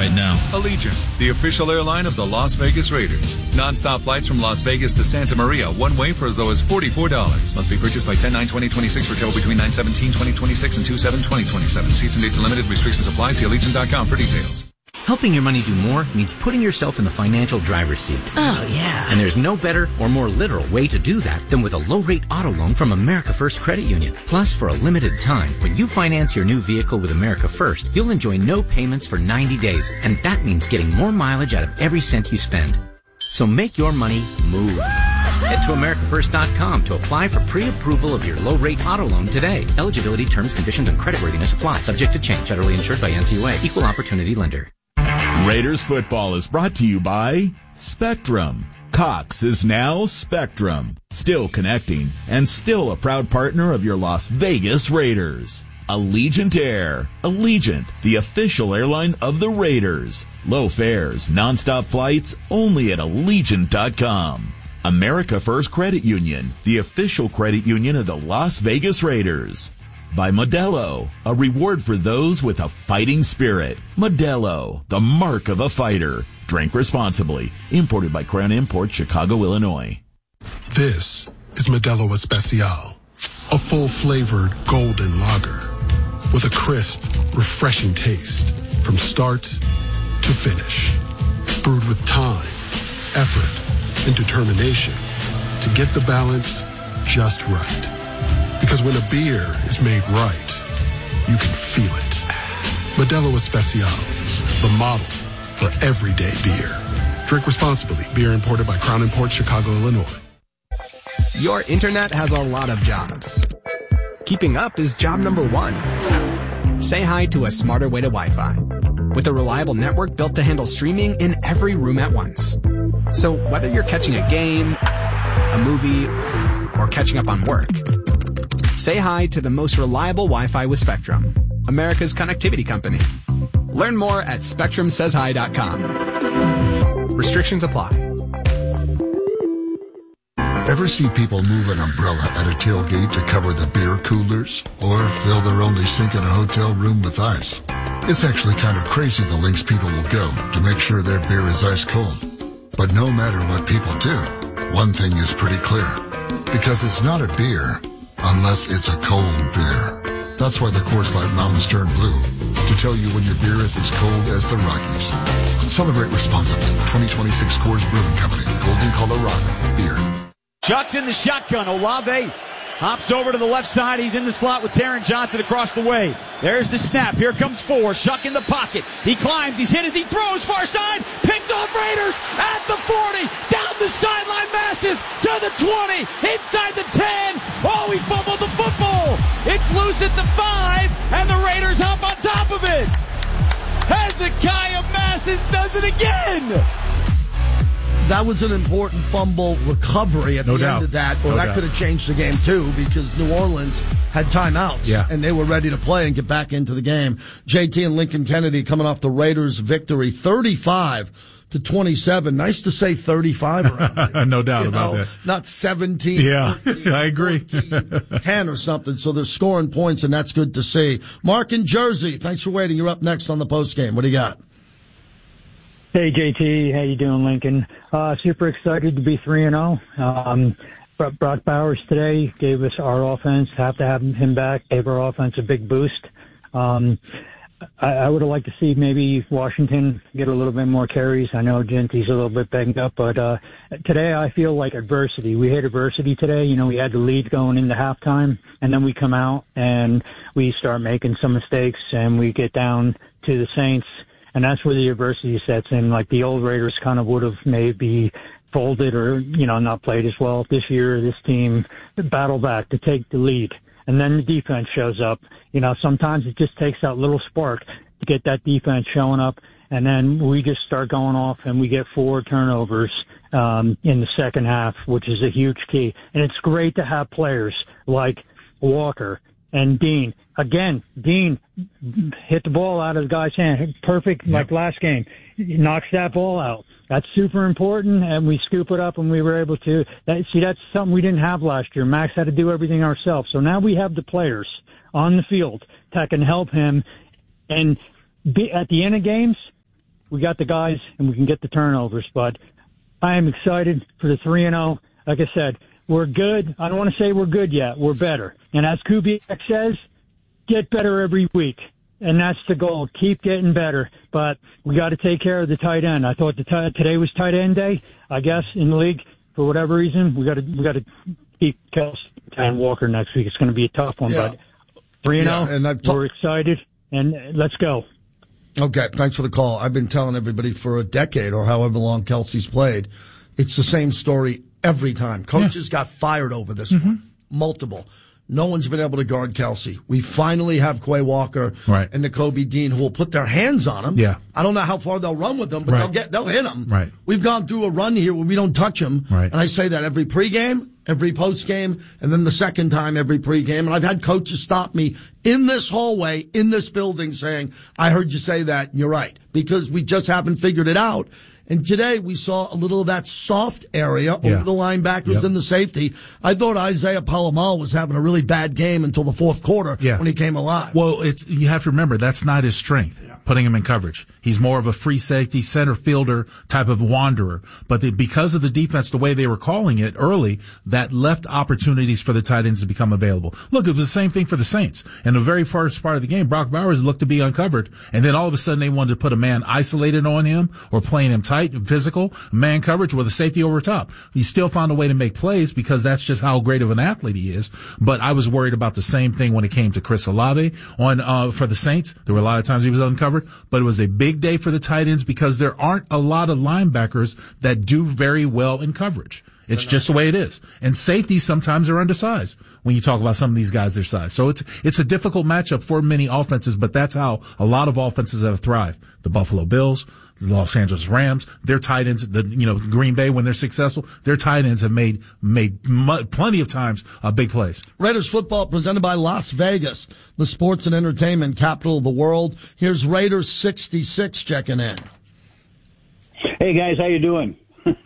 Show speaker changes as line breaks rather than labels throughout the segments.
right now.
Allegiant, the official airline of the Las Vegas Raiders. Non-stop flights from Las Vegas to Santa Maria, one way for as low as $44. Must be purchased by 10/9/2026 for travel between 9/17/2026 and 2/7/2027. Seats and dates limited. Restrictions apply. See Allegiant.com for details.
Helping your money do more means putting yourself in the financial driver's seat.
Oh, yeah.
And there's no better or more literal way to do that than with a low-rate auto loan from America First Credit Union. Plus, for a limited time, when you finance your new vehicle with America First, you'll enjoy no payments for 90 days. And that means getting more mileage out of every cent you spend. So make your money move. Head to AmericaFirst.com to apply for pre-approval of your low-rate auto loan today. Eligibility, terms, conditions, and creditworthiness apply. Subject to change. Federally insured by NCUA. Equal opportunity lender.
Raiders football is brought to you by Spectrum. Cox is now Spectrum. Still connecting and still a proud partner of your Las Vegas Raiders. Allegiant Air. Allegiant, the official airline of the Raiders. Low fares, nonstop flights, only at Allegiant.com. America First Credit Union, the official credit union of the Las Vegas Raiders. By Modelo, a reward for those with a fighting spirit. Modelo, the mark of a fighter. Drink responsibly. Imported by Crown Imports, Chicago, Illinois.
This is Modelo Especial, a full-flavored golden lager with a crisp, refreshing taste from start to finish. Brewed with time, effort, and determination to get the balance just right. Because when a beer is made right, you can feel it. Modelo Especial, the model for everyday beer. Drink responsibly. Beer imported by Crown Imports, Chicago, Illinois.
Your internet has a lot of jobs. Keeping up is job number one. Say hi to a smarter way to Wi-Fi. With a reliable network built to handle streaming in every room at once. So whether you're catching a game, a movie, or catching up on work, say hi to the most reliable Wi-Fi with Spectrum, America's connectivity company. Learn more at SpectrumSaysHi.com. Restrictions apply.
Ever see people move an umbrella at a tailgate to cover the beer coolers? Or fill their only sink in a hotel room with ice? It's actually kind of crazy the lengths people will go to make sure their beer is ice cold. But no matter what people do, one thing is pretty clear. Because it's not a beer unless it's a cold beer. That's why the Coors Light Mountains turn blue, to tell you when your beer is as cold as the Rockies. Celebrate responsibly. 2026 Coors Brewing Company, Golden, Colorado. Beer.
Chuck's in the shotgun. Olave hops over to the left side. He's in the slot with Taron Johnson across the way. There's the snap. Here comes four. Shuck in the pocket. He climbs. He's hit as he throws. Far side. Picked off Raiders at the 40. Down the sideline. Masses to the 20. Inside the 10. Oh, he fumbled the football. It's loose at the 5. And the Raiders hop on top of it. Hezekiah Masses does it again.
That was an important fumble recovery at the end of that, or that could have changed the game too, because New Orleans had timeouts, and they were ready to play and get back into the game. JT and Lincoln Kennedy coming off the Raiders' victory, 35-27. Nice to say 35 around.
No doubt about that.
Not 17.
Yeah,
14,
I agree.
14, 10 or something. So they're scoring points, and that's good to see. Mark in Jersey, thanks for waiting. You're up next on the post game. What do you got?
Hey, JT. How you doing, Lincoln? Super excited to be 3-0. Brock Bowers today gave us our offense. Have to have him back. Gave our offense a big boost. I would have liked to see maybe Washington get a little bit more carries. I know Genty's a little bit banged up, but today I feel like adversity. We hit adversity today. You know, we had the lead going into halftime, and then we come out and we start making some mistakes, and we get down to the Saints. And that's where the adversity sets in. Like the old Raiders kind of would have maybe folded or, you know, not played as well. This year, this team battled back to take the lead. And then the defense shows up. You know, sometimes it just takes that little spark to get that defense showing up. And then we just start going off and we get 4 turnovers in the second half, which is a huge key. And it's great to have players like Walker and Dean. Again, Dean hit the ball out of the guy's hand. Perfect, like last game. He knocks that ball out. That's super important, and we scoop it up, and we were able to. That's something we didn't have last year. Max had to do everything ourselves. So now we have the players on the field that can help him. And at the end of games, we got the guys and we can get the turnovers. But I am excited for the 3-0. Like I said, we're good. I don't want to say we're good yet. We're better. And as Kubiak says, get better every week. And that's the goal. Keep getting better. But we got to take care of the tight end. I thought today was tight end day, I guess, in the league. For whatever reason, we got to keep Kelsey and Walker next week. It's going to be a tough one.
Yeah.
But 3-0, we're excited, and let's go.
Okay, thanks for the call. I've been telling everybody for a decade or however long Kelsey's played, it's the same story every time. Coaches got fired over this one. Multiple. No one's been able to guard Kelsey. We finally have Quay Walker and Nakobe Dean who will put their hands on him.
Yeah.
I don't know how far they'll run with them, but they'll hit him.
Right.
We've gone through a run here where we don't touch him.
Right.
And I say that every pregame, every postgame, and then the second time every pregame. And I've had coaches stop me in this hallway, in this building saying, I heard you say that, and you're right. Because we just haven't figured it out. And today we saw a little of that soft area over the linebackers and the safety. I thought Isaiah Palomal was having a really bad game until the fourth quarter when he came alive.
Well, you have to remember, that's not his strength, putting him in coverage. He's more of a free safety, center fielder type of wanderer. But because of the defense, the way they were calling it early, that left opportunities for the tight ends to become available. Look, it was the same thing for the Saints. In the very first part of the game, Brock Bowers looked to be uncovered. And then all of a sudden they wanted to put a man isolated on him or playing him tight, physical, man coverage with a safety over top. He still found a way to make plays because that's just how great of an athlete he is. But I was worried about the same thing when it came to Chris Olave for the Saints. There were a lot of times he was uncovered, but it was a big day for the tight ends because there aren't a lot of linebackers that do very well in coverage. It's just the way it is. And safeties sometimes are undersized when you talk about some of these guys their size. So it's a difficult matchup for many offenses, but that's how a lot of offenses have thrived. The Buffalo Bills, the Los Angeles Rams, their tight ends, Green Bay, when they're successful, their tight ends have made plenty of times big plays.
Raiders football presented by Las Vegas, the sports and entertainment capital of the world. Here's Raiders 66 checking in.
Hey guys, how you doing?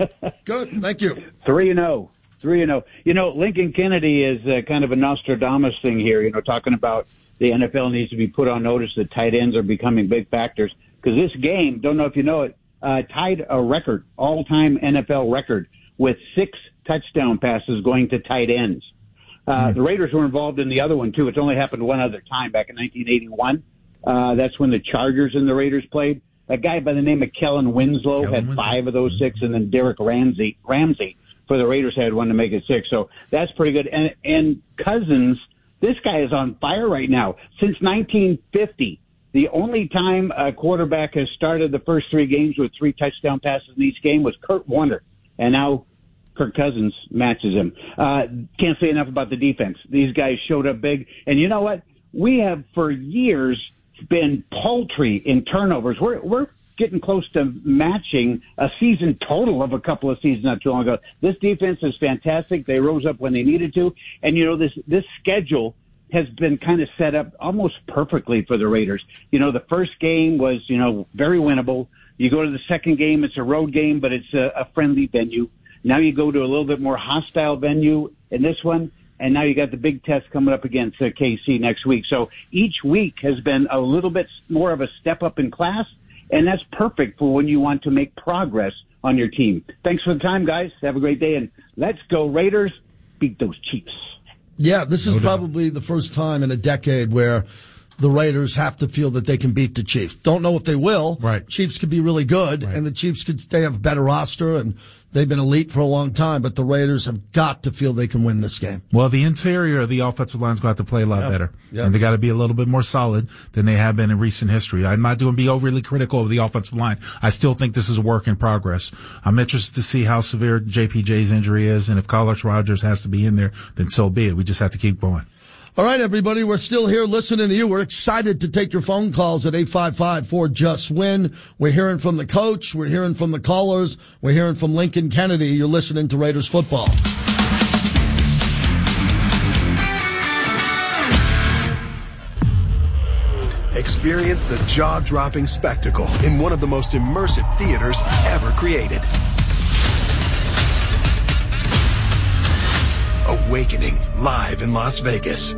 Good, thank you.
3-0. You know, Lincoln Kennedy is kind of a Nostradamus thing here, talking about the NFL needs to be put on notice that tight ends are becoming big factors. Because this game, don't know if you know it, tied a record, all-time NFL record, with 6 touchdown passes going to tight ends. The Raiders were involved in the other one, too. It's only happened one other time, back in 1981. That's when the Chargers and the Raiders played. A guy by the name of Kellen Winslow had 5 of those 6, and then Derek Ramsey for the Raiders had one to make it 6. So that's pretty good. And Cousins, this guy is on fire right now. Since 1950, the only time a quarterback has started the first 3 games with 3 touchdown passes in each game was Kurt Warner. And now Kirk Cousins matches him. Can't say enough about the defense. These guys showed up big. And you know what? We have for years been paltry in turnovers. We're getting close to matching a season total of a couple of seasons not too long ago. This defense is fantastic. They rose up when they needed to. And, this schedule has been kind of set up almost perfectly for the Raiders. The first game was, very winnable. You go to the second game, it's a road game, but it's a friendly venue. Now you go to a little bit more hostile venue in this one, and now you got the big test coming up against KC next week. So each week has been a little bit more of a step up in class, and that's perfect for when you want to make progress on your team. Thanks for the time, guys. Have a great day, and let's go Raiders. Beat those Chiefs.
Yeah, this is probably the first time in a decade where the Raiders have to feel that they can beat the Chiefs. Don't know if they will.
Right.
Chiefs could be really good, and the Chiefs they have a better roster, and they've been elite for a long time, but the Raiders have got to feel they can win this game.
Well, the interior of the offensive line's got to play a lot better. Yeah. And they got to be a little bit more solid than they have been in recent history. I'm not doing be overly critical of the offensive line. I still think this is a work in progress. I'm interested to see how severe JPJ's injury is, and if Carlos Rogers has to be in there, then so be it. We just have to keep going.
All right, everybody, we're still here listening to you. We're excited to take your phone calls at 855-4JUST-WIN. We're hearing from the coach. We're hearing from the callers. We're hearing from Lincoln Kennedy. You're listening to Raiders football.
Experience the jaw-dropping spectacle in one of the most immersive theaters ever created. Awakening, live in Las Vegas.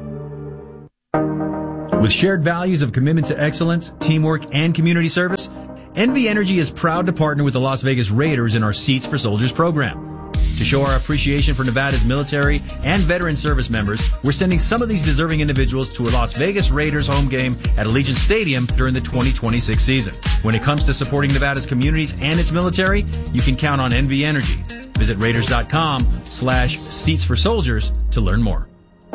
With shared values of commitment to excellence, teamwork, and community service, NV Energy is proud to partner with the Las Vegas Raiders in our Seats for Soldiers program. To show our appreciation for Nevada's military and veteran service members, we're sending some of these deserving individuals to a Las Vegas Raiders home game at Allegiant Stadium during the 2026 season. When it comes to supporting Nevada's communities and its military, you can count on NV Energy. Visit Raiders.com/Seats for Soldiers to learn more.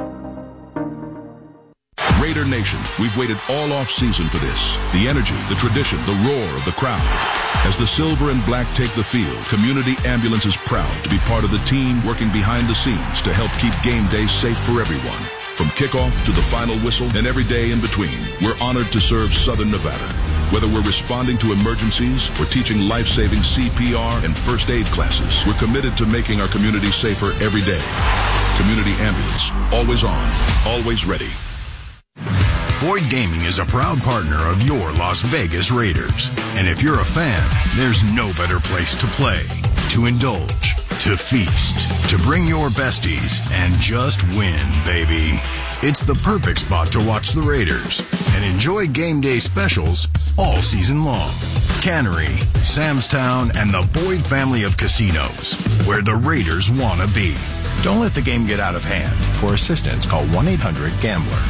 Raider Nation, we've waited all off-season for this. The energy, the tradition, the roar of the crowd. As the silver and black take the field, Community Ambulance is proud to be part of the team working behind the scenes to help keep game day safe for everyone. From kickoff to the final whistle and every day in between, we're honored to serve Southern Nevada. Whether we're responding to emergencies or teaching life-saving CPR and first aid classes, we're committed to making our community safer every day. Community Ambulance, always on, always ready.
Boyd Gaming is a proud partner of your Las Vegas Raiders. And if you're a fan, there's no better place to play, to indulge, to feast, to bring your besties, and just win, baby. It's the perfect spot to watch the Raiders and enjoy game day specials all season long. Cannery, Sam's Town, and the Boyd family of casinos, where the Raiders want to be. Don't let the game get out of hand. For assistance, call 1-800-GAMBLER.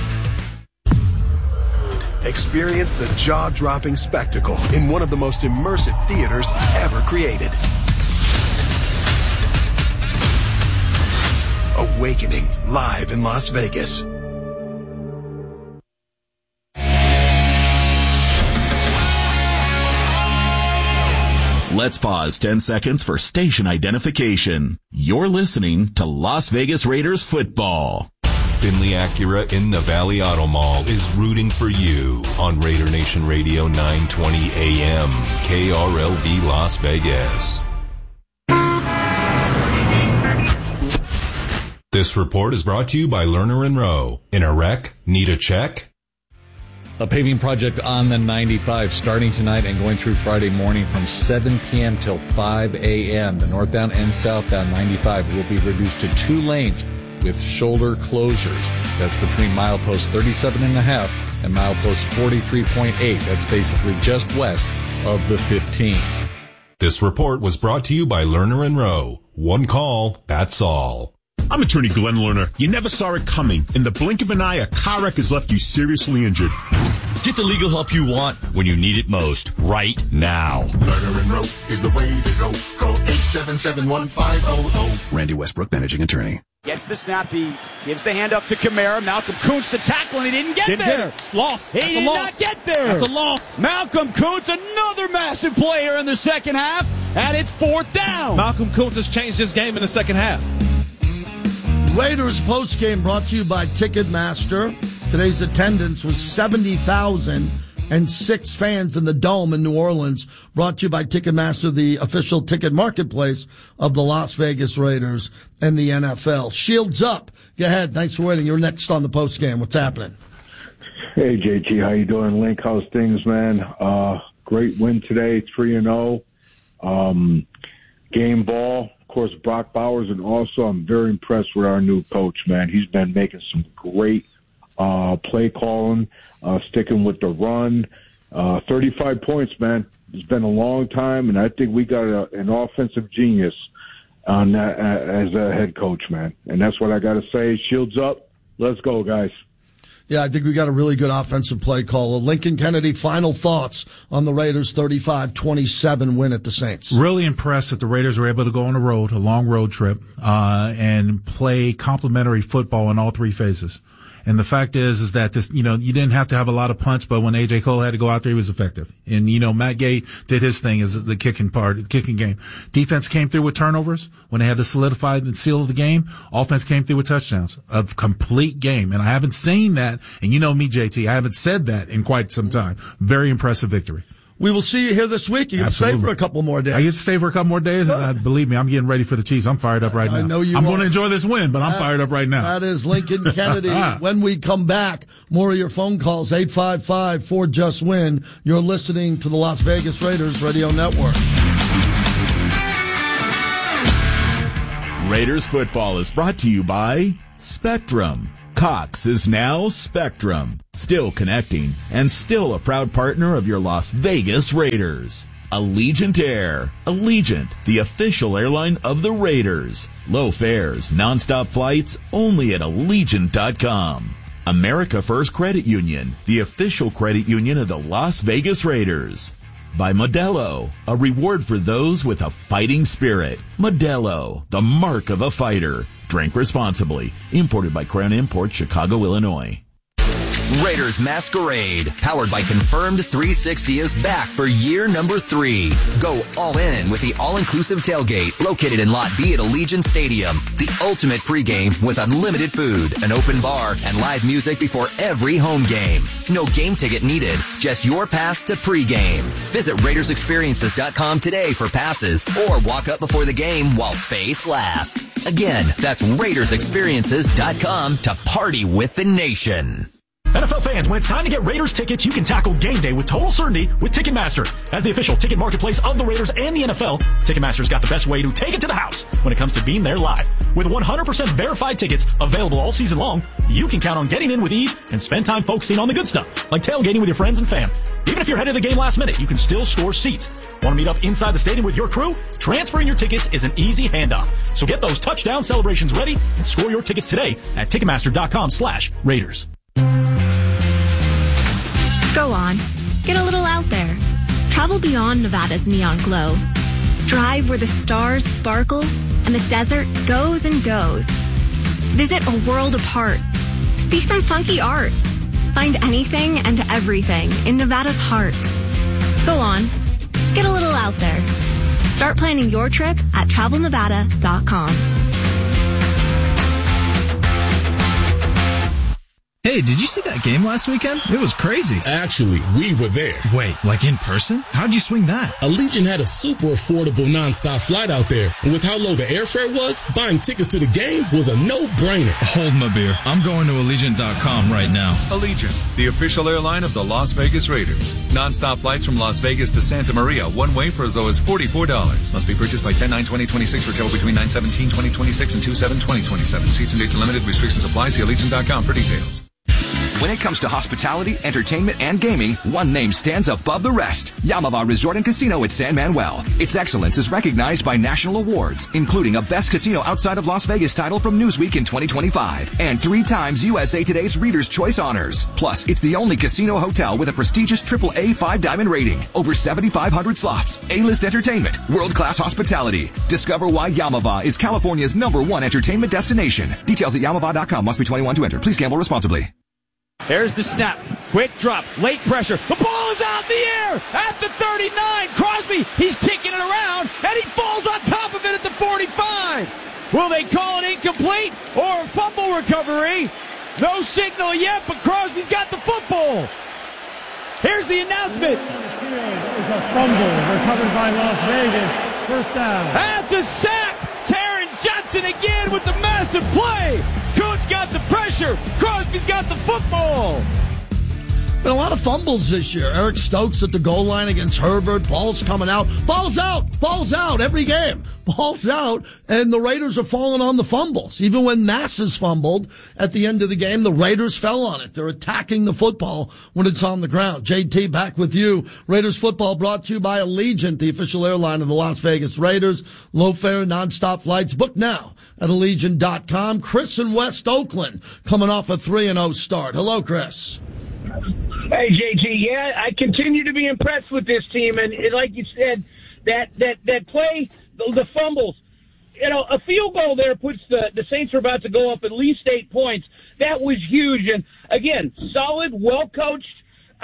Experience the jaw-dropping spectacle in one of the most immersive theaters ever created. Awakening, live in Las Vegas.
Let's pause 10 seconds for station identification. You're listening to Las Vegas Raiders football.
Finley Acura in the Valley Auto Mall is rooting for you on Raider Nation Radio 920 AM, KRLV Las Vegas. This report is brought to you by Lerner & Rowe. In a wreck? Need a check?
A paving project on the 95 starting tonight and going through Friday morning from 7 p.m. till 5 a.m. The northbound and southbound 95 will be reduced to 2 lanes with shoulder closures. That's between milepost 37.5 and milepost 43.8. That's basically just west of the 15.
This report was brought to you by Lerner & Rowe. One call, that's all.
I'm attorney Glenn Lerner. You never saw it coming. In the blink of an eye, a car wreck has left you seriously injured.
Get the legal help you want when you need it most, right now.
Lerner & Rowe is the way to go. Call 877-1500.
Randy Westbrook, managing attorney.
Gets the snap. He gives the hand up to Kamara. Malcolm Kuntz to tackle, and he didn't get there.
It's lost.
He did not get there.
That's a loss.
Malcolm Kuntz, another massive player in the second half, and it's 4th down.
Malcolm Kuntz has changed his game in the second half.
Raiders postgame brought to you by Ticketmaster. Today's attendance was 70,006 fans in the Dome in New Orleans. Brought to you by Ticketmaster, the official ticket marketplace of the Las Vegas Raiders and the NFL. Shields up. Go ahead. Thanks for waiting. You're next on the postgame. What's happening?
Hey, JT. How you doing? Link, how's things, man? Great win today, 3-0. Game ball. Of course, Brock Bowers, and also I'm very impressed with our new coach, man. He's been making some great play calling, sticking with the run. 35 points, man. It's been a long time, and I think we got an offensive genius on that as a head coach, man. And that's what I got to say. Shields up. Let's go, guys.
Yeah, I think we got a really good offensive play caller. Lincoln Kennedy, final thoughts on the Raiders' 35-27 win at the Saints.
Really impressed that the Raiders were able to go on a long road trip, and play complimentary football in all 3 phases. And the fact is that this, you didn't have to have a lot of punch, but when AJ Cole had to go out there, he was effective. And, Matt Gay did his thing as the kicking game. Defense came through with turnovers when they had to solidify and seal the game. Offense came through with touchdowns. A complete game. And I haven't seen that. And you know me, JT, I haven't said that in quite some time. Very impressive victory.
We will see you here this week. You get to stay for a couple more days.
I get to stay for a couple more days, and believe me, I'm getting ready for the Chiefs. I'm fired up right now.
I know you
I'm
are.
going to enjoy this win, but I'm fired up right now.
That is Lincoln Kennedy. When we come back, more of your phone calls, 855-4JUST-WIN. You're listening to the Las Vegas Raiders Radio Network.
Raiders football is brought to you by Spectrum. Cox is now Spectrum, still connecting and still a proud partner of your Las Vegas Raiders. Allegiant Air. Allegiant, the official airline of the Raiders. Low fares, nonstop flights, only at Allegiant.com. America First Credit Union, the official credit union of the Las Vegas Raiders. By Modelo, a reward for those with a fighting spirit. Modelo, the mark of a fighter. Drink responsibly. Imported by Crown Imports, Chicago, Illinois.
Raiders Masquerade, powered by Confirmed 360, is back for year number 3. Go all in with the all-inclusive tailgate located in Lot B at Allegiant Stadium. The ultimate pregame with unlimited food, an open bar, and live music before every home game. No game ticket needed, just your pass to pregame. Visit RaidersExperiences.com today for passes or walk up before the game while space lasts. Again, that's RaidersExperiences.com to party with the nation.
NFL fans, when it's time to get Raiders tickets, you can tackle game day with total certainty with Ticketmaster. As the official ticket marketplace of the Raiders and the NFL, Ticketmaster's got the best way to take it to the house when it comes to being there live. With 100% verified tickets available all season long, you can count on getting in with ease and spend time focusing on the good stuff, like tailgating with your friends and fam. Even if you're headed to the game last minute, you can still score seats. Want to meet up inside the stadium with your crew? Transferring your tickets is an easy handoff. So get those touchdown celebrations ready and score your tickets today at Ticketmaster.com/Raiders.
Go on. Get a little out there. Travel beyond Nevada's neon glow. Drive where the stars sparkle and the desert goes and goes. Visit a world apart. See some funky art. Find anything and everything in Nevada's heart. Go on. Get a little out there. Start planning your trip at TravelNevada.com.
Hey, did you see that game last weekend? It was crazy.
Actually, we were there.
Wait, like in person? How'd you swing that?
Allegiant had a super affordable nonstop flight out there. And with how low the airfare was, buying tickets to the game was a no-brainer.
Hold my beer. I'm going to Allegiant.com right now.
Allegiant, the official airline of the Las Vegas Raiders. Nonstop flights from Las Vegas to Santa Maria, one way for as low as $44. Must be purchased by 10/9/2026 for travel between 9/17/2026 and 2/7/2027. Seats and dates are limited. Restrictions apply. See Allegiant.com for details.
When it comes to hospitality, entertainment, and gaming, one name stands above the rest. Yamava Resort and Casino at San Manuel. Its excellence is recognized by national awards, including a Best Casino Outside of Las Vegas title from Newsweek in 2025, and 3 times USA Today's Reader's Choice honors. Plus, it's the only casino hotel with a prestigious AAA 5-diamond rating, over 7,500 slots, A-list entertainment, world-class hospitality. Discover why Yamava is California's #1 entertainment destination. Details at Yamava.com. Must be 21 to enter. Please gamble responsibly.
There's the snap. Quick drop. Late pressure. The ball is out in the air at the 39. Crosby, he's kicking it around, and he falls on top of it at the 45. Will they call it incomplete or a fumble recovery? No signal yet, but Crosby's got the football. Here's the announcement.
It's a fumble recovered by Las Vegas. First down.
That's a sack. Taron Johnson again with the massive play. Coates got the pressure. Crosby's got the football.
Been a lot of fumbles this year. Eric Stokes at the goal line against Herbert. Ball's coming out. Ball's out. Ball's out every game. Ball's out, and the Raiders are falling on the fumbles. Even when Nass's fumbled at the end of the game, the Raiders fell on it. They're attacking the football when it's on the ground. JT, back with you. Raiders football brought to you by Allegiant, the official airline of the Las Vegas Raiders. Low fare, nonstop flights. Book now at Allegiant.com. Chris in West Oakland coming off a 3-0 start. Hello, Chris.
Hey, JT. Yeah, I continue to be impressed with this team. And like you said, that play, the fumbles, you know, a field goal there puts the Saints are about to go up at least 8 points. That was huge. And, again, solid, well-coached,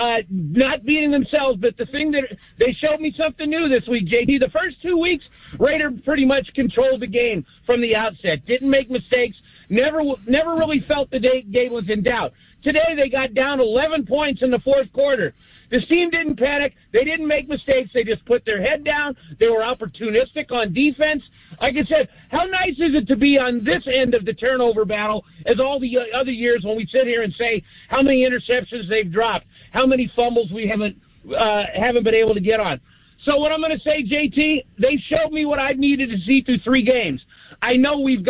not beating themselves. But the thing that they showed me something new this week, JT. The first 2 weeks, Raider pretty much controlled the game from the outset. Didn't make mistakes. Never really felt the game was in doubt. Today they got down 11 points in the fourth quarter. This team didn't panic. They didn't make mistakes. They just put their head down. They were opportunistic on defense. Like I said, how nice is it to be on this end of the turnover battle as all the other years when we sit here and say how many interceptions they've dropped, how many fumbles we haven't been able to get on. So what I'm going to say, JT, they showed me what I needed to see through 3 games. I know we've got to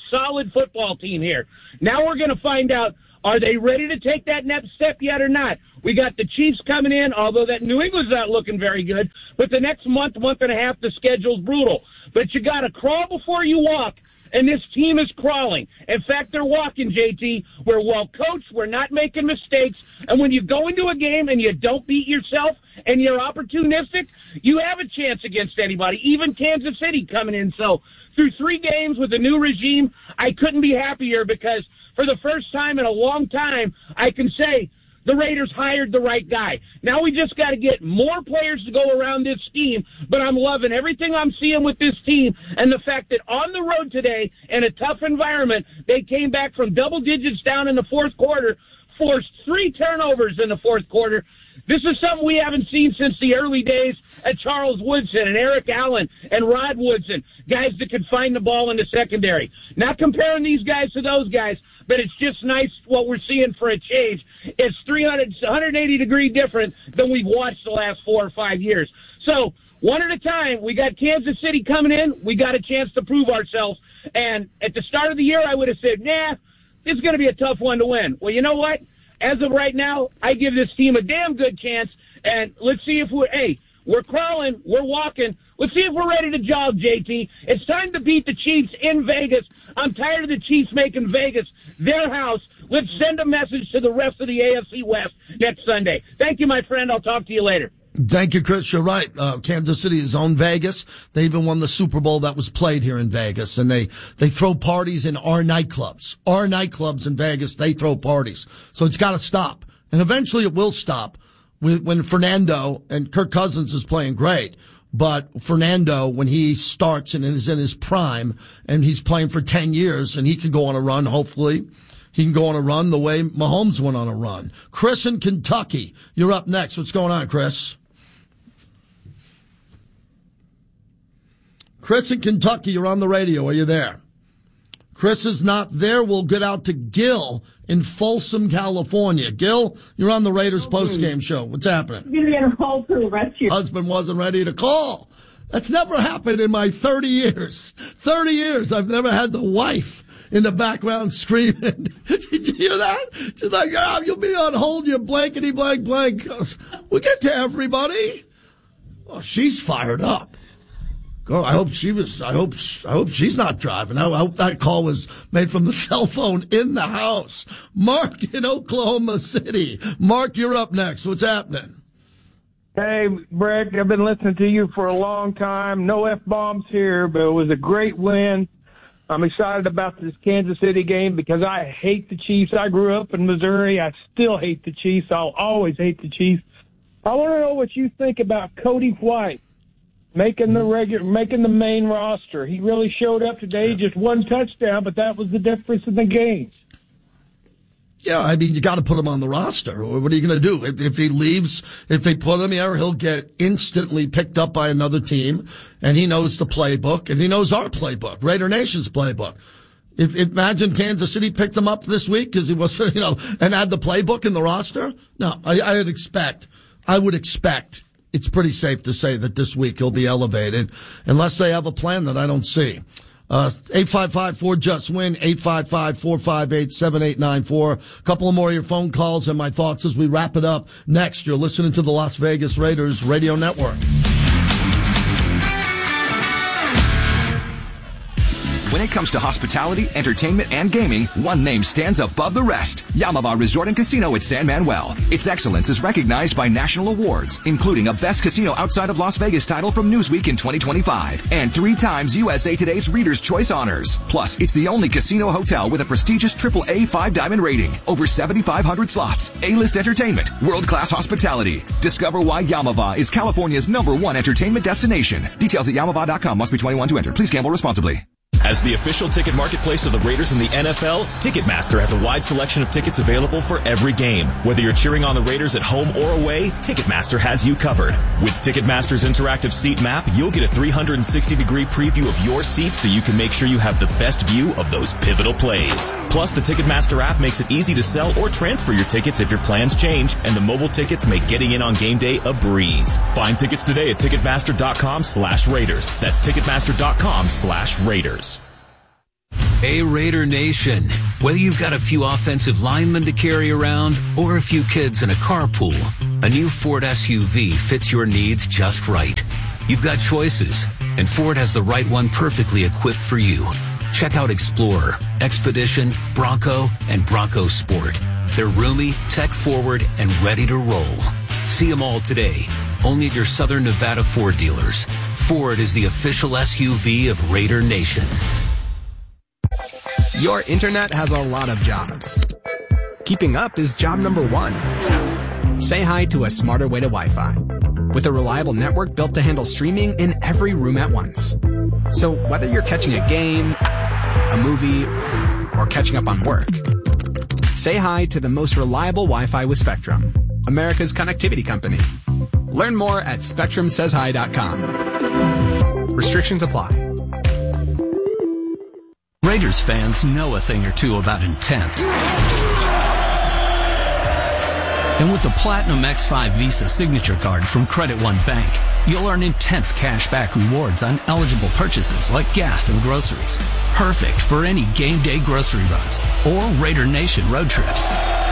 solid football team here. Now we're going to find out, are they ready to take that next step yet or not? We got the Chiefs coming in, although that New England's not looking very good. But the next month and a half, the schedule's brutal. But you got to crawl before you walk, and this team is crawling. In fact, they're walking, JT. We're well coached. We're not making mistakes. And when you go into a game and you don't beat yourself and you're opportunistic, you have a chance against anybody, even Kansas City coming in. So through 3 games with the new regime, I couldn't be happier because for the first time in a long time, I can say the Raiders hired the right guy. Now we just got to get more players to go around this scheme, but I'm loving everything I'm seeing with this team and the fact that on the road today in a tough environment, they came back from double digits down in the fourth quarter, forced 3 turnovers in the fourth quarter. This is something we haven't seen since the early days at Charles Woodson and Eric Allen and Rod Woodson, guys that could find the ball in the secondary. Not comparing these guys to those guys, but it's just nice what we're seeing for a change. It's 180-degree different than we've watched the last 4 or 5 years. So one at a time, we got Kansas City coming in. We got a chance to prove ourselves. And at the start of the year, I would have said, it's going to be a tough one to win. Well, you know what? As of right now, I give this team a damn good chance, and let's see if we're crawling, we're walking. Let's see if we're ready to jog, JT. It's time to beat the Chiefs in Vegas. I'm tired of the Chiefs making Vegas their house. Let's send a message to the rest of the AFC West next Sunday. Thank you, my friend. I'll talk to you later.
Thank you, Chris. You're right. Kansas City is on Vegas. They even won the Super Bowl that was played here in Vegas. And they throw parties in our nightclubs. Our nightclubs in Vegas, they throw parties. So it's got to stop. And eventually it will stop when Fernando, and Kirk Cousins is playing great. But Fernando, when he starts and is in his prime and he's playing for 10 years and he can go on a run, hopefully. He can go on a run the way Mahomes went on a run. Chris in Kentucky, you're up next. What's going on, Chris? Chris in Kentucky, you're on the radio. Are you there? Chris is not there. We'll get out to Gil in Folsom, California. Gil, you're on the Raiders postgame show. What's happening?
You're going to get a call for the rest of your
husband wasn't ready to call. That's never happened in my 30 years. 30 years, I've never had the wife in the background screaming. Did you hear that? She's like, you'll be on hold, you blankety blank blank. We'll get to everybody. Oh, she's fired up. Girl, I hope she's not driving. I hope that call was made from the cell phone in the house. Mark in Oklahoma City. Mark, you're up next. What's happening?
Hey, Brett, I've been listening to you for a long time. No F-bombs here, but it was a great win. I'm excited about this Kansas City game because I hate the Chiefs. I grew up in Missouri. I still hate the Chiefs. I'll always hate the Chiefs. I want to know what you think about Cody White making the main roster. He really showed up today, just one touchdown, but that was the difference in the game.
Yeah, I mean, you got to put him on the roster. What are you going to do? If he leaves, if they put him here, he'll get instantly picked up by another team, and he knows the playbook, and he knows our playbook, Raider Nation's playbook. Imagine Kansas City picked him up this week because he was, and had the playbook in the roster. No, I would expect. It's pretty safe to say that this week he'll be elevated, unless they have a plan that I don't see. 855-4JUST-WIN, 855-458-7894. A couple of more of your phone calls and my thoughts as we wrap it up. Next, you're listening to the Las Vegas Raiders Radio Network.
When it comes to hospitality, entertainment, and gaming, one name stands above the rest. Yamava Resort and Casino at San Manuel. Its excellence is recognized by national awards, including a Best Casino Outside of Las Vegas title from Newsweek in 2025, and 3 times USA Today's Reader's Choice honors. Plus, it's the only casino hotel with a prestigious AAA 5-diamond rating, over 7,500 slots, A-list entertainment, world-class hospitality. Discover why Yamava is California's #1 entertainment destination. Details at Yamava.com. Must be 21 to enter. Please gamble responsibly.
As the official ticket marketplace of the Raiders in the NFL, Ticketmaster has a wide selection of tickets available for every game. Whether you're cheering on the Raiders at home or away, Ticketmaster has you covered. With Ticketmaster's interactive seat map, you'll get a 360-degree preview of your seats so you can make sure you have the best view of those pivotal plays. Plus, the Ticketmaster app makes it easy to sell or transfer your tickets if your plans change, and the mobile tickets make getting in on game day a breeze. Find tickets today at Ticketmaster.com/Raiders. That's Ticketmaster.com/Raiders.
Hey, Raider Nation. Whether you've got a few offensive linemen to carry around or a few kids in a carpool, a new Ford SUV fits your needs just right. You've got choices, and Ford has the right one perfectly equipped for you. Check out Explorer, Expedition, Bronco, and Bronco Sport. They're roomy, tech-forward, and ready to roll. See them all today, only at your Southern Nevada Ford dealers. Ford is the official SUV of Raider Nation.
Your internet has a lot of jobs. Keeping up is job number one. Say hi to a smarter way to Wi-Fi. With a reliable network built to handle streaming in every room at once. So whether you're catching a game, a movie, or catching up on work, say hi to the most reliable Wi-Fi with Spectrum, America's connectivity company. Learn more at SpectrumSaysHi.com. Restrictions apply.
Raiders fans know a thing or two about intense. And with the Platinum X5 Visa Signature Card from Credit One Bank, you'll earn intense cashback rewards on eligible purchases like gas and groceries. Perfect for any game day grocery runs or Raider Nation road trips.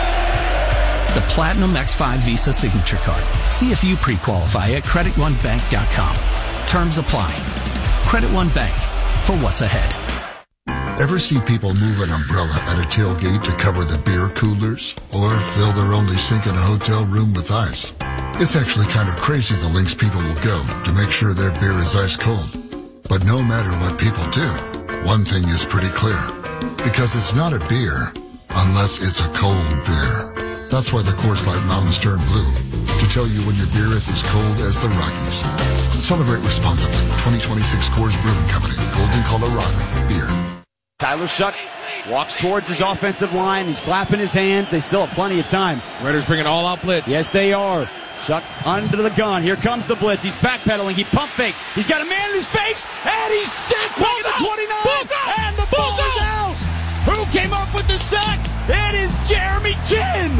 The Platinum X5 Visa Signature Card. See if you pre-qualify at CreditOneBank.com. Terms apply. Credit One Bank, for what's ahead.
Ever see people move an umbrella at a tailgate to cover the beer coolers? Or fill their only sink in a hotel room with ice? It's actually kind of crazy the lengths people will go to make sure their beer is ice cold. But no matter what people do, one thing is pretty clear. Because it's not a beer unless it's a cold beer. That's why the Coors Light Mountains turn blue. To tell you when your beer is as cold as the Rockies. Celebrate responsibly. 2026 Coors Brewing Company. Golden, Colorado. Beer.
Tyler Shough walks towards his offensive line. He's clapping his hands. They still have plenty of time.
Raiders bringing all out blitz.
Yes, they are. Shough under the gun. Here comes the blitz. He's backpedaling. He pump fakes. He's got a man in his face, and he's sacked back at the 29, and the ball is out. Who came up with the sack? It is Jeremy Chinn.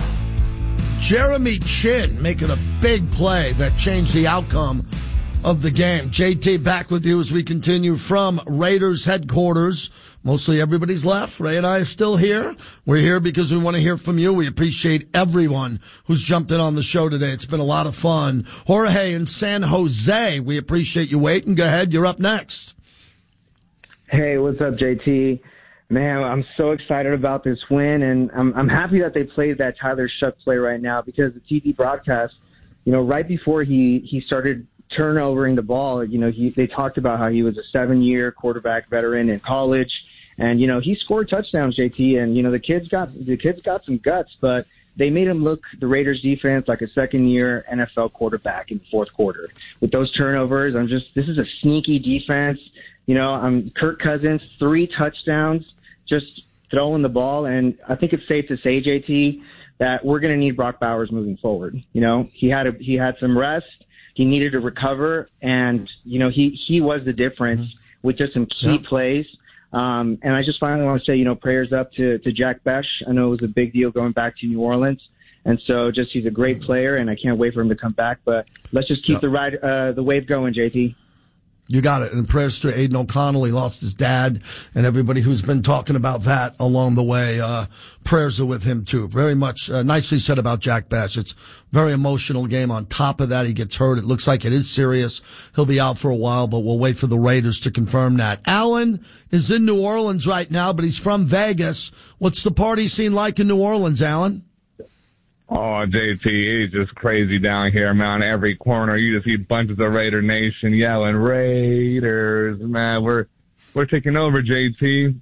Jeremy Chinn making a big play that changed the outcome of the game. JT, back with you as we continue from Raiders headquarters. Mostly everybody's left. Ray and I are still here. We're here because we want to hear from you. We appreciate everyone who's jumped in on the show today. It's been a lot of fun. Jorge in San Jose, we appreciate you waiting. Go ahead. You're up next.
Hey, what's up, JT? Man, I'm so excited about this win, and I'm happy that they played that Tyler Shough play right now because the TV broadcast, right before he started turnovering the ball, they talked about how he was a 7-year quarterback veteran in college, and he scored touchdowns, JT, and the kids got some guts, but they made him look, the Raiders defense, like a second-year NFL quarterback in the fourth quarter. With those turnovers, this is a sneaky defense. Kirk Cousins, 3 touchdowns, just throwing the ball, and I think it's safe to say, JT, that we're going to need Brock Bowers moving forward. He had some rest. He needed to recover, and, he was the difference with just some key plays. And I just finally want to say, prayers up to Jack Bech. I know it was a big deal going back to New Orleans. And so he's a great player, and I can't wait for him to come back. But let's just keep the wave going, JT.
You got it. And prayers to Aiden O'Connell. He lost his dad, and everybody who's been talking about that along the way. Prayers are with him too. Very much nicely said about Jack Bech. It's a very emotional game. On top of that, he gets hurt. It looks like it is serious. He'll be out for a while, but we'll wait for the Raiders to confirm that. Alan is in New Orleans right now, but he's from Vegas. What's the party scene like in New Orleans, Alan?
Oh, JT, it's just crazy down here, man. Every corner, you just see bunches of Raider Nation yelling, Raiders, man. We're taking over, JT.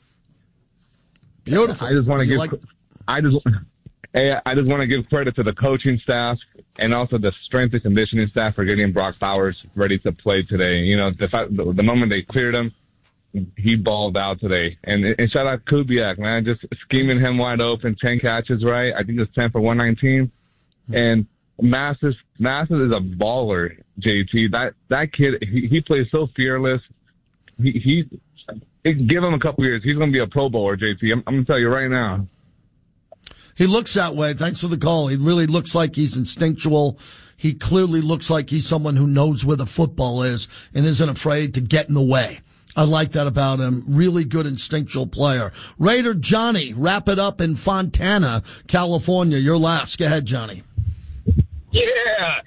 Beautiful.
I just want to give credit to the coaching staff and also the strength and conditioning staff for getting Brock Bowers ready to play today. The moment they cleared him, he balled out today. And shout out Kubiak, man, just scheming him wide open, 10 catches, right? I think it's 10 for 119. And Mathis is a baller, JT. That kid, he plays so fearless. He give him a couple years. He's going to be a Pro Bowler, JT. I'm going to tell you right now.
He looks that way. Thanks for the call. He really looks like he's instinctual. He clearly looks like he's someone who knows where the football is and isn't afraid to get in the way. I like that about him. Really good instinctual player. Raider Johnny, wrap it up in Fontana, California. You're last. Go ahead, Johnny.
Yeah.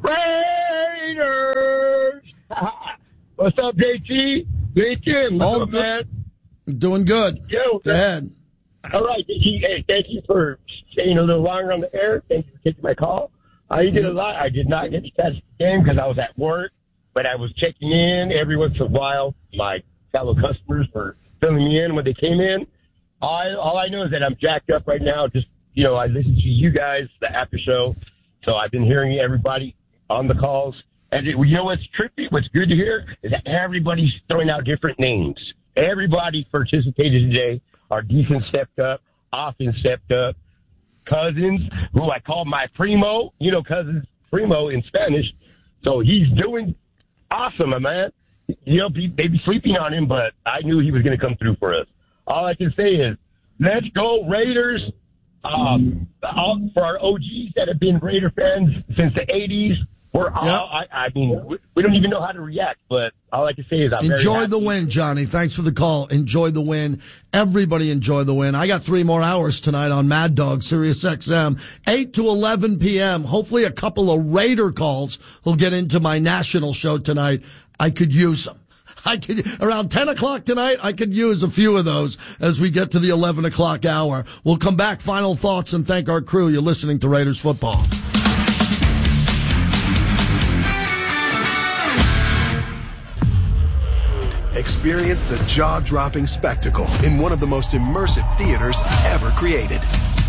Raiders. What's up, JT? Hey, Tim. What's up, man?
Doing good.
Yo,
go ahead.
All right, JT. Hey, thank you for staying a little longer on the air. Thank you for taking my call. You did a lot. I did not get to catch the game because I was at work, but I was checking in every once in a while. My fellow customers were filling me in when they came in. All I know is that I'm jacked up right now. Just, I listen to you guys, the after show. So I've been hearing everybody on the calls. And you know what's trippy? What's good to hear is that everybody's throwing out different names. Everybody participated today. Our defense stepped up. Offense stepped up. Cousins, who I call my primo, Cousins primo in Spanish. So he's doing awesome, man. They be sleeping on him, but I knew he was going to come through for us. All I can say is, let's go Raiders. For our OGs that have been Raider fans since the 80s, we're all, we don't even know how to react, but all I can say is I'm
enjoy
very
the win, Johnny. Thanks for the call. Enjoy the win. Everybody enjoy the win. I got 3 more hours tonight on Mad Dog, Sirius XM, 8 to 11 p.m. Hopefully a couple of Raider calls will get into my national show tonight. I could use them. Around 10 o'clock tonight, I could use a few of those as we get to the 11 o'clock hour. We'll come back, final thoughts, and thank our crew. You're listening to Raiders Football.
Experience the jaw-dropping spectacle in one of the most immersive theaters ever created.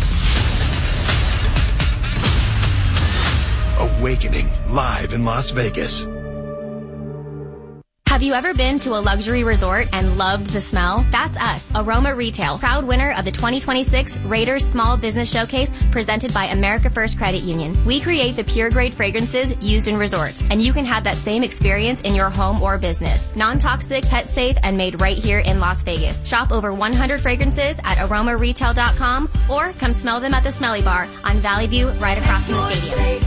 Awakening, live in Las Vegas.
Have you ever been to a luxury resort and loved the smell? That's us, Aroma Retail, proud winner of the 2026 Raiders Small Business Showcase presented by America First Credit Union. We create the pure grade fragrances used in resorts, and you can have that same experience in your home or business. Non-toxic, pet safe, and made right here in Las Vegas. Shop over 100 fragrances at aromaretail.com or come smell them at the Smelly Bar on Valley View right across from the stadium.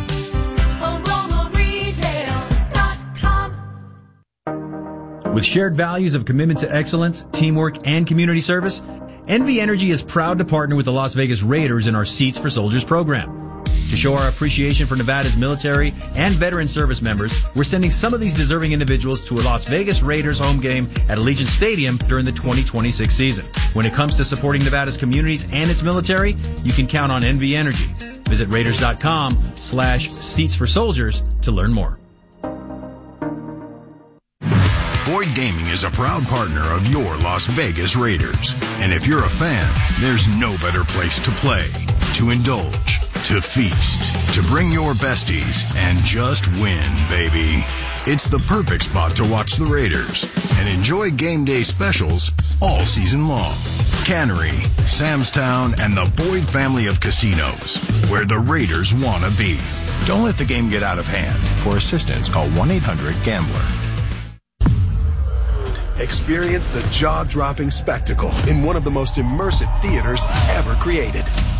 With shared values of commitment to excellence, teamwork, and community service, NV Energy is proud to partner with the Las Vegas Raiders in our Seats for Soldiers program. To show our appreciation for Nevada's military and veteran service members, we're sending some of these deserving individuals to a Las Vegas Raiders home game at Allegiant Stadium during the 2026 season. When it comes to supporting Nevada's communities and its military, you can count on NV Energy. Visit Raiders.com/Seats for Soldiers to learn more.
Boyd Gaming is a proud partner of your Las Vegas Raiders. And if you're a fan, there's no better place to play, to indulge, to feast, to bring your besties, and just win, baby. It's the perfect spot to watch the Raiders and enjoy game day specials all season long. Cannery, Sam's Town, and the Boyd family of casinos, where the Raiders want to be. Don't let the game get out of hand. For assistance, call 1-800-GAMBLER.
Experience the jaw-dropping spectacle in one of the most immersive theaters ever created.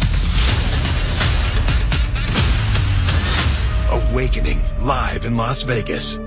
Awakening, live in Las Vegas.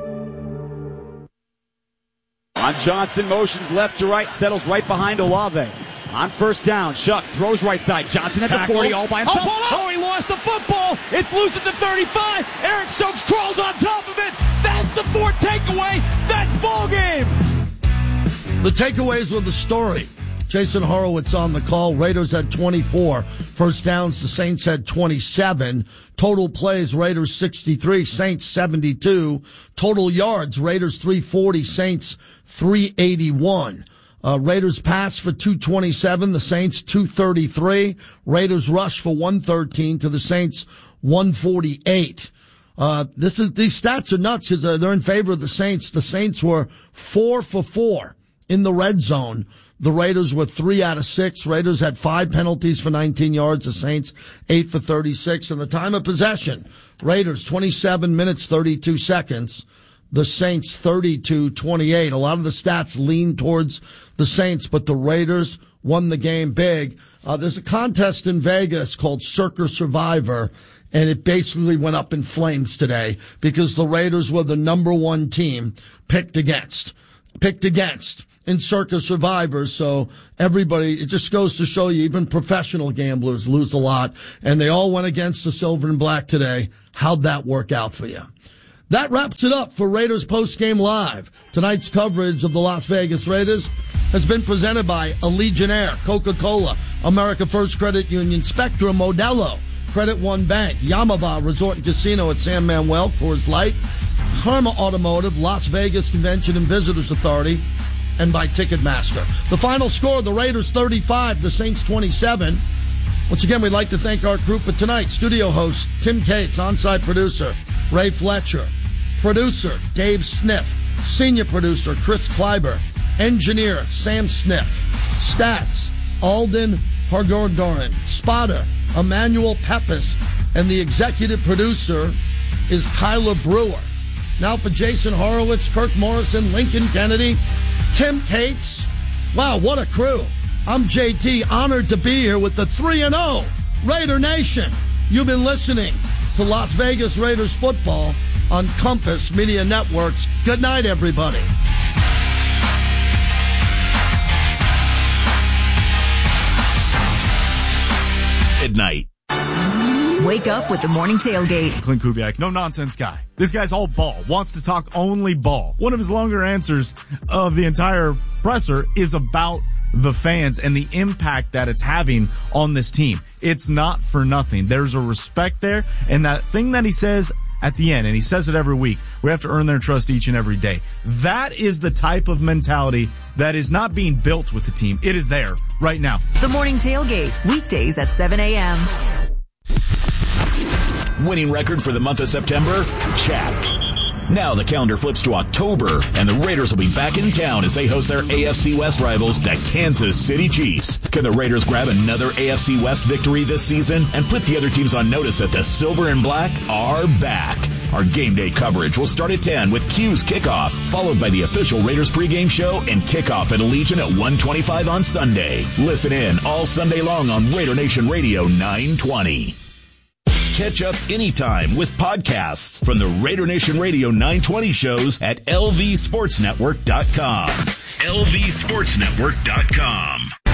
On Johnson, motions left to right, settles right behind Olave. On first down, Shuck throws right side. Johnson at the 40, all by himself. Oh, he lost the football. It's loose at the 35. Eric Stokes crawls on top of it. That's the 4th takeaway. That's ball game.
The takeaways were the story. Jason Horowitz on the call. Raiders had 24 first downs. The Saints had 27. Total plays, Raiders 63, Saints 72. Total yards, Raiders 340, Saints 381. Raiders pass for 227, the Saints 233. Raiders rush for 113 to the Saints 148. These stats are nuts because they're in favor of the Saints. The Saints were 4 for 4 in the red zone. The Raiders were 3 out of 6. Raiders had 5 penalties for 19 yards. The Saints 8 for 36. And the time of possession, Raiders 27 minutes, 32 seconds. The Saints 32-28. A lot of the stats lean towards the Saints, but the Raiders won the game big. There's a contest in Vegas called Circa Survivor, and it basically went up in flames today because the Raiders were the number 1 team picked against. picked against in Circa Survivor. So everybody, it just goes to show you, even professional gamblers lose a lot. And they all went against the silver and black today. How'd that work out for you? That wraps it up for Raiders Postgame Live. Tonight's coverage of the Las Vegas Raiders has been presented by Allegiant Air, Coca-Cola, America First Credit Union, Spectrum, Modelo, Credit One Bank, Yamava Resort and Casino at San Manuel, Coors Light, Karma Automotive, Las Vegas Convention and Visitors Authority, and by Ticketmaster. The final score, the Raiders 35, the Saints 27. Once again, we'd like to thank our crew for tonight. Studio host Tim Cates, on-site producer Ray Fletcher, producer Dave Sniff, senior producer Chris Kleiber, engineer Sam Sniff, stats Alden Hargordoran, spotter Emmanuel Pepis, and the executive producer is Tyler Brewer. Now for Jason Horowitz, Kirk Morrison, Lincoln Kennedy, Tim Cates. Wow, what a crew. I'm JT, honored to be here with the 3-0 Raider Nation. You've been listening to Las Vegas Raiders football on Compass Media Networks. Good night, everybody.
Midnight. Wake up with the morning tailgate.
Clint Kubiak, no nonsense guy. This guy's all ball, wants to talk only ball. One of his longer answers of the entire presser is about the fans and the impact that it's having on this team. It's not for nothing. There's a respect there, and that thing that he says at the end, and he says it every week, we have to earn their trust each and every day. That is the type of mentality that is not being built with the team. It is there right now.
The morning tailgate, weekdays at 7 a.m. Winning record for the month of September? Check. Now the calendar flips to October, and the Raiders will be back in town as they host their AFC West rivals, the Kansas City Chiefs. Can the Raiders grab another AFC West victory this season and put the other teams on notice that the Silver and Black are back? Our game day coverage will start at 10 with Q's kickoff, followed by the official Raiders pregame show and kickoff at Allegiant at 1:25 on Sunday. Listen in all Sunday long on Raider Nation Radio 920. Catch up anytime with podcasts from the Raider Nation Radio 920 shows at lvsportsnetwork.com. lvsportsnetwork.com.